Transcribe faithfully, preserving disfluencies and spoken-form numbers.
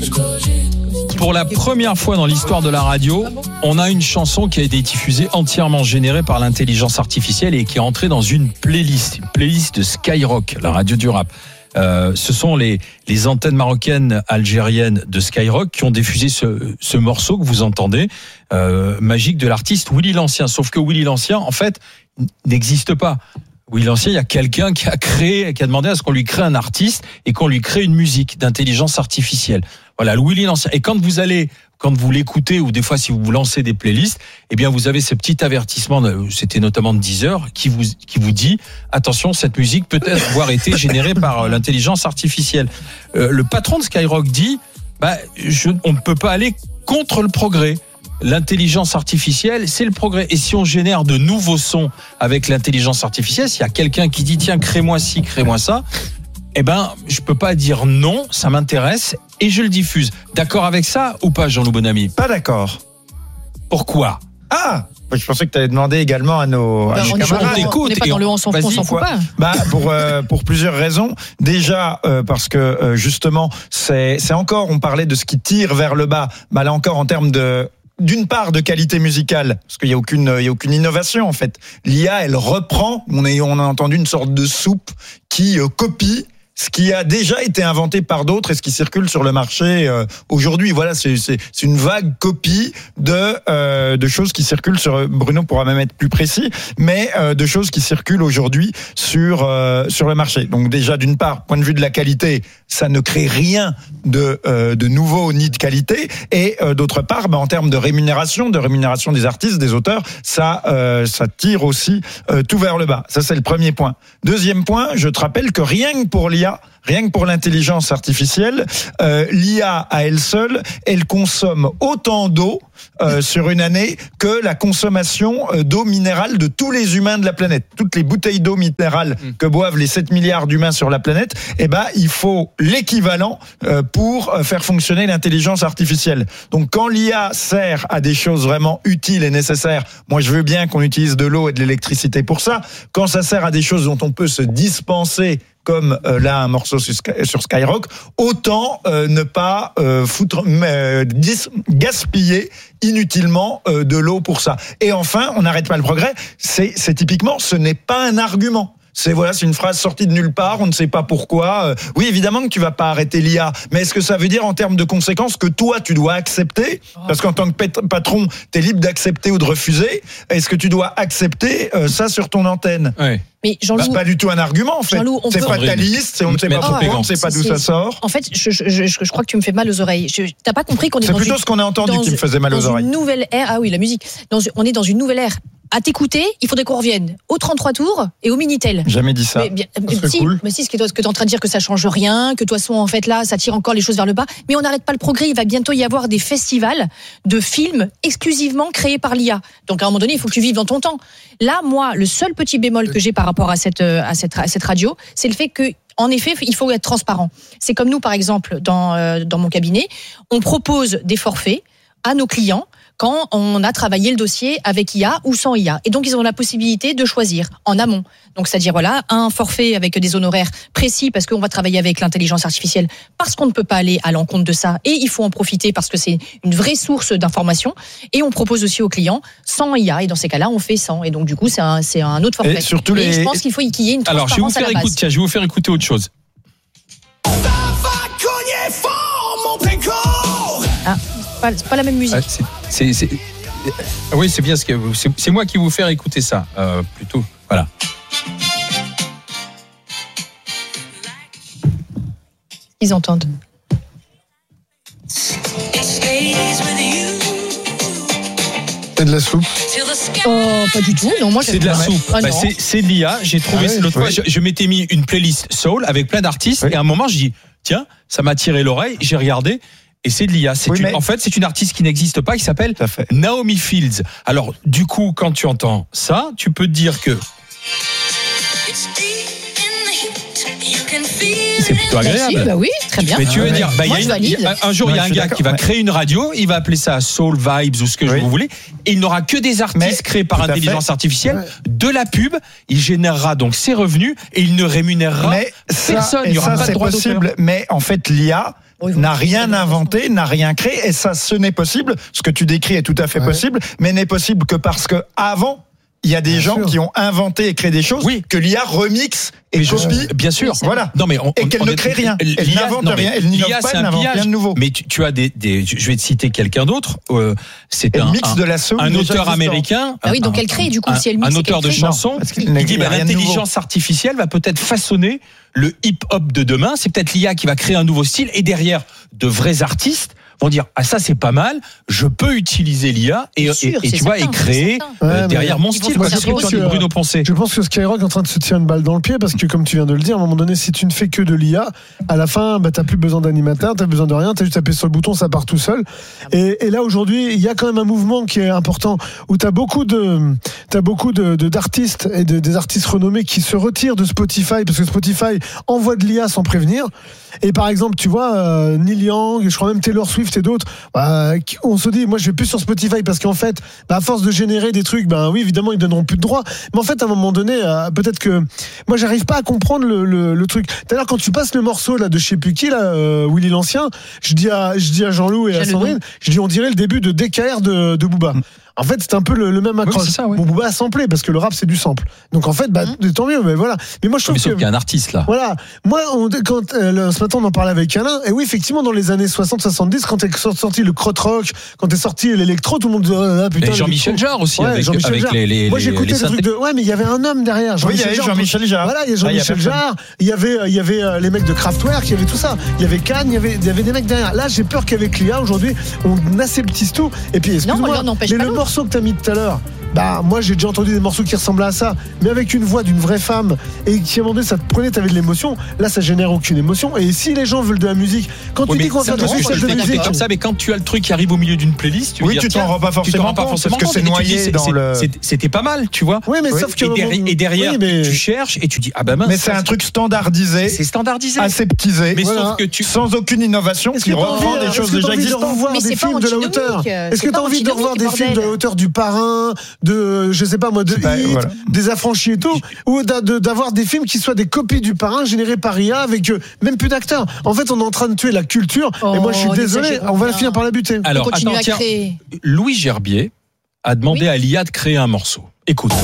Pour la première fois dans l'histoire de la radio, on a une chanson qui a été diffusée entièrement générée par l'intelligence artificielle et qui est entrée dans une playlist, une playlist de Skyrock, la radio du rap. Euh, ce sont les, les antennes marocaines algériennes de Skyrock qui ont diffusé ce, ce morceau que vous entendez, euh, magique de l'artiste Willy l'Ancien. Sauf que Willy l'Ancien, en fait, n'existe pas. Willy l'Ancien, il y a quelqu'un qui a créé, qui a demandé à ce qu'on lui crée un artiste et qu'on lui crée une musique d'intelligence artificielle. Voilà, le Willy l'Ancien. Et quand vous allez, quand vous l'écoutez, ou des fois si vous lancez des playlists, eh bien vous avez ce petit avertissement, c'était notamment de Deezer, qui vous qui vous dit attention, cette musique peut être avoir été générée par l'intelligence artificielle. Euh, le patron de Skyrock dit, bah, je, on ne peut pas aller contre le progrès. L'intelligence artificielle, c'est le progrès. Et si on génère de nouveaux sons avec l'intelligence artificielle, s'il y a quelqu'un qui dit tiens, crée-moi ci, crée-moi ça, eh ben, je peux pas dire non, ça m'intéresse et je le diffuse. D'accord avec ça ou pas, Jean-Loup Bonamy ? Pas d'accord. Pourquoi ? Ah, je pensais que tu avais demandé également à nos, à bah, nos on camarades. On t'écoute n'est pas dans le on s'en fout, on s'en fout pas. Bah pour euh, pour plusieurs raisons. Déjà euh, parce que euh, justement c'est c'est encore, on parlait de ce qui tire vers le bas. Bah là encore en termes de d'une part de qualité musicale, parce qu'il y a aucune, il y a aucune innovation en fait. L'I A, elle reprend. On a, on a entendu une sorte de soupe qui euh, copie ce qui a déjà été inventé par d'autres et ce qui circule sur le marché euh, aujourd'hui. Voilà, c'est, c'est, c'est une vague copie de euh, de choses qui circulent sur. Bruno pourra même être plus précis, mais euh, de choses qui circulent aujourd'hui sur euh, sur le marché. Donc déjà, d'une part, point de vue de la qualité, ça ne crée rien de euh, de nouveau ni de qualité, et euh, d'autre part, bah, en termes de rémunération, de rémunération des artistes, des auteurs, ça euh, ça tire aussi euh, tout vers le bas. Ça, c'est le premier point. Deuxième point, je te rappelle que rien que pour l'I A, rien que pour l'intelligence artificielle, euh, l'I A à elle seule, elle consomme autant d'eau euh, sur une année que la consommation euh, d'eau minérale de tous les humains de la planète. Toutes les bouteilles d'eau minérale que boivent les sept milliards d'humains sur la planète, eh ben, il faut l'équivalent euh, pour faire fonctionner l'intelligence artificielle. Donc quand l'I A sert à des choses vraiment utiles et nécessaires, moi je veux bien qu'on utilise de l'eau et de l'électricité pour ça. Quand ça sert à des choses dont on peut se dispenser, comme euh, là un morceau sur, Sky, sur Skyrock, autant euh, ne pas euh, foutre, euh, dis, gaspiller inutilement euh, de l'eau pour ça. Et enfin, on n'arrête pas le progrès, c'est, c'est typiquement, ce n'est pas un argument. C'est voilà, c'est une phrase sortie de nulle part, on ne sait pas pourquoi. Euh, oui, évidemment que tu vas pas arrêter l'I A, mais est-ce que ça veut dire en termes de conséquences que toi tu dois accepter ? Parce qu'en tant que pet- patron, tu es libre d'accepter ou de refuser. Est-ce que tu dois accepter euh, ça sur ton antenne ? Ouais. Mais Jean-Loup, c'est pas du tout un argument en fait. on c'est peut... fataliste, c'est on ne sait pas pourquoi, on ne sait pas d'où ça sort. En fait, je, je, je, je crois que tu me fais mal aux oreilles. Je, t'as pas compris qu'on est c'est dans plutôt une, ce qu'on a entendu qui me faisait mal aux oreilles. Une nouvelle ère. Ah oui, la musique. Dans, on est dans une nouvelle ère. À t'écouter, il faudrait qu'on revienne au trente-trois tours et au Minitel. Jamais dit ça. Mais, bien, mais si, cool. mais si, ce que tu es en train de dire que ça change rien, que de toute façon, en fait, là, ça tire encore les choses vers le bas. Mais on n'arrête pas le progrès. Il va bientôt y avoir des festivals de films exclusivement créés par l'I A. Donc, à un moment donné, il faut que tu vives dans ton temps. Là, moi, le seul petit bémol que j'ai par rapport à cette, à cette, à cette radio, c'est le fait que, en effet, il faut être transparent. C'est comme nous, par exemple, dans, euh, dans mon cabinet, on propose des forfaits à nos clients quand on a travaillé le dossier avec I A ou sans I A. Et donc, ils ont la possibilité de choisir en amont. Donc, c'est-à-dire, voilà, un forfait avec des honoraires précis parce qu'on va travailler avec l'intelligence artificielle parce qu'on ne peut pas aller à l'encontre de ça et il faut en profiter parce que c'est une vraie source d'information. Et on propose aussi aux clients sans I A. Et dans ces cas-là, on fait sans. Et donc, du coup, c'est un, c'est un autre forfait. Et surtout et les... je pense qu'il faut qu'il y ait une transparence. Alors, je vais vous faire à la base. écouter, tiens, je vais vous faire écouter autre chose. Ça va cogner fort, mon péco. Ah, c'est pas, c'est pas la même musique. Ah, c'est, c'est, c'est... Oui, c'est bien ce que c'est, c'est moi qui vais vous faire écouter ça, euh, plutôt. Voilà. Ils entendent. C'est de la soupe. Oh, pas du tout. Non, moi, c'est de la soupe. Ah, bah, c'est, c'est de l'I A. J'ai trouvé ah oui, l'autre oui. fois, je, je m'étais mis une playlist soul avec plein d'artistes oui. et à un moment, je dis tiens, ça m'a tiré l'oreille. J'ai regardé. Et c'est de l'I A. C'est oui, une, mais... En fait, c'est une artiste qui n'existe pas, qui s'appelle Naomi Fields. Alors, du coup, quand tu entends ça, tu peux te dire que c'est plutôt agréable. Bah oui, très bien. Mais tu veux ah, dire, bah, moi, y a je une, valide. y a, un jour, il ouais, y a un gars d'accord. qui va ouais. créer une radio, il va appeler ça Soul Vibes ou ce que oui. vous voulez, et il n'aura que des artistes mais, créés par intelligence artificielle, ouais. de la pub, il générera donc ses revenus et il ne rémunérera mais personne. Ça, il n'y aura ça, pas de droit possible, d'auteur. Mais en fait, l'I A, Oui, n'a oui, rien oui, inventé, n'a rien créé, et ça, ce n'est possible. Ce que tu décris est tout à fait Ouais. possible, mais n'est possible que parce que avant, il y a des Bien gens sûr. qui ont inventé et créé des choses Oui. que l'I A remixe et Mais je- copie. bien sûr. Oui, c'est Voilà. Non mais on, Et on- qu'elle on ne est- crée rien. Elle l'I A n'invente non, mais rien. Elle n'innove l'I A, pas, c'est elle un n'invente pillage. rien de nouveau. Mais tu, tu as des, des, je vais te citer quelqu'un d'autre. Euh, c'est Elle un, mixe un, de la soupe un déjà auteur existante. américain. Ah oui, donc un- elle crée, du coup, un, si elle mixe, un c'est auteur de qu'elle crée. chansons. Non, parce qu'il Il n'est- dit il n'y a bah, rien de nouveau. l'intelligence artificielle va peut-être façonner le hip-hop de demain. C'est peut-être l'I A qui va créer un nouveau style et derrière de vrais artistes vont dire ah ça c'est pas mal, je peux utiliser l'I A et, Bien et, sûr, et c'est tu vois et certain, créer c'est certain. euh, Ouais, mais derrière mon ils vont style. se Quoi, faire c'est aussi, de euh, Bruno Poncet. Je pense que Skyrock est en train de se tirer une balle dans le pied parce que, comme tu viens de le dire, à un moment donné, si tu ne fais que de l'I A, à la fin, bah, t'as plus besoin d'animateur, t'as besoin de rien, t'as juste appuyé sur le bouton, ça part tout seul. Et, et là, aujourd'hui, il y a quand même un mouvement qui est important où t'as beaucoup de, t'as beaucoup de, de- d'artistes et de, des artistes renommés qui se retirent de Spotify parce que Spotify envoie de l'I A sans prévenir. Et par exemple, tu vois, euh, Neil Young, je crois même Taylor Swift et d'autres, bah, qui- on se dit, moi, je vais plus sur Spotify parce qu'en fait, bah, à force de générer des trucs, ben oui, évidemment, ils donneront plus de droits. Mais en fait, à un moment donné, euh, peut-être que moi, j'arrive pas à comprendre le, le, le truc. D'ailleurs, quand tu passes le morceau là de je sais plus qui, là, euh, Willy l'Ancien, je dis à, je dis à Jean-Loup et à J'ai le Sandrine, nom. je dis, on dirait le début de D K R de, de Booba. En fait, c'est un peu le, le même accroche. c'est ça, ouais. Bon, Booba a samplé parce que le rap, c'est du sample. Donc en fait, bah, Mhm. tant mieux, mais voilà. Mais moi, je Mais trouve sauf que. qu'il y a un artiste là. Voilà, moi, on, quand, euh, le- ce matin, on en parlait avec Alain, et oui, effectivement, dans les années soixante soixante-dix, quand est sorti le krautrock, quand est sorti l'électro, tout le monde disait, ah, putain. Et Jean-Michel l'électro. Jarre aussi Ouais, avec, Jean-Michel avec Jarre. les, les, Moi, les- j'écoutais les le truc synthés. de. Ouais, mais il y avait un homme derrière. Oui, il y avait Jean-Michel Jarre. Voilà, il y a Ah, il y a Jean-Michel personne. Jarre, il y avait, euh, il y avait euh, les mecs de Kraftwerk, il y avait tout ça. Il y avait Cannes, il y avait, il y avait des mecs derrière. Là, j'ai peur qu'avec l'I A, aujourd'hui, on aseptise tout. Et puis, excuse-moi, l'un n'empêche mais pas le l'autre. morceau que t'as mis tout à l'heure, bah, moi, j'ai déjà entendu des morceaux qui ressemblaient à ça, mais avec une voix d'une vraie femme, et qui, à un moment donné, ça te prenait, t'avais de l'émotion. Là, ça génère aucune émotion. Et si les gens veulent de la musique, quand Oui, tu dis mais qu'on va ça, faire de la non, musique, ça, c'est je de l'ai la capté musique. comme ça, mais quand tu as le truc qui arrive au milieu d'une playlist, tu veux Oui, dire, tu t'en tiens, rends pas tu t'en forcément rends pas compte, forcément parce que compte, c'est et tu dis, noyé c'est- dans c'est- le- c'est- C'était pas mal, tu vois. Oui, mais Oui. sauf que. Et derrière, et derrière, Oui, mais- tu cherches et tu dis ah ben mince. Mais c'est un truc standardisé, c'est standardisé. aseptisé, Mais Voilà. sauf que tu sans aucune innovation, Est-ce qui que t'as reprend envie, des est-ce choses que t'as déjà envie de existantes. revoir Mais des c'est pas films de la antinomique, hauteur euh, Est-ce c'est que pas t'as envie de revoir des antinomique, films de la bordel. hauteur du Parrain, de je sais pas moi, de Bah, Hit, voilà. des Affranchis et tout, ou d'a- de- d'avoir des films qui soient des copies du Parrain générés par I A avec euh, même plus d'acteurs. En fait, on est en train de tuer la culture. Oh, et moi, je suis désolé, n'exagérons on va la bien. finir par la buter. Alors On continue attends, à tiens, créer. Louis Gerbier a demandé Oui. à l'I A de créer un morceau. Écoute.